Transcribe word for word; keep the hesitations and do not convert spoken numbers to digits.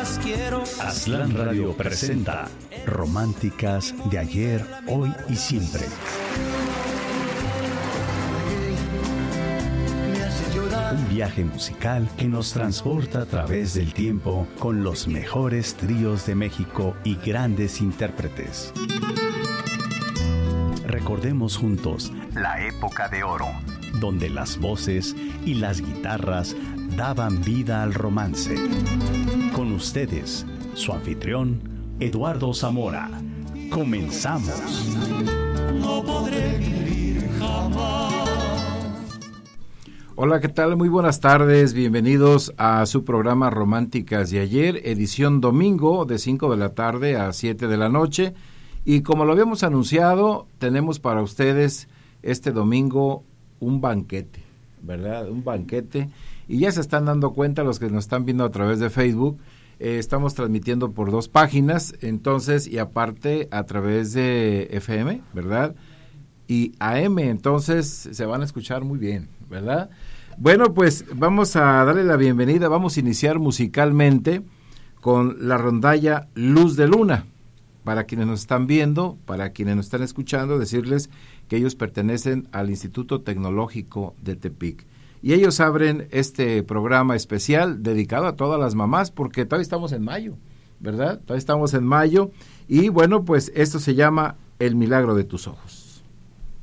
las quiero. Aztlán Radio presenta Románticas de ayer, hoy y siempre. Un viaje musical que nos transporta a través del tiempo con los mejores tríos de México y grandes intérpretes. Recordemos juntos la época de oro, donde las voces y las guitarras daban vida al romance. Con ustedes, su anfitrión, Eduardo Zamora. Comenzamos. No podré vivir jamás. Hola, ¿qué tal? Muy buenas tardes, bienvenidos a su programa Románticas de ayer, edición domingo de cinco de la tarde a siete de la noche. Y como lo habíamos anunciado, tenemos para ustedes este domingo un banquete, ¿verdad? Un banquete. Y ya se están dando cuenta los que nos están viendo a través de Facebook. Eh, estamos transmitiendo por dos páginas, entonces, y aparte a través de F M, ¿verdad? Y A M, entonces se van a escuchar muy bien, ¿verdad? Bueno, pues vamos a darle la bienvenida, vamos a iniciar musicalmente con la rondalla Luz de Luna. Para quienes nos están viendo, para quienes nos están escuchando, decirles que ellos pertenecen al Instituto Tecnológico de Tepic. Y ellos abren este programa especial dedicado a todas las mamás, porque todavía estamos en mayo, ¿verdad? Todavía estamos en mayo, y bueno, pues esto se llama El Milagro de tus Ojos.